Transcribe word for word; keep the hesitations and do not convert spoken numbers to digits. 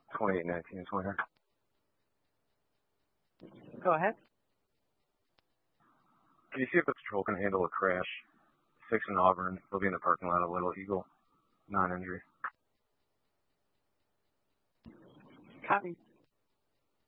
twenty-eight nineteen, Swinger. Go ahead. Can you see if the patrol can handle a crash? Six in Auburn. They'll be in the parking lot of Little Eagle. Non-injury. Copy.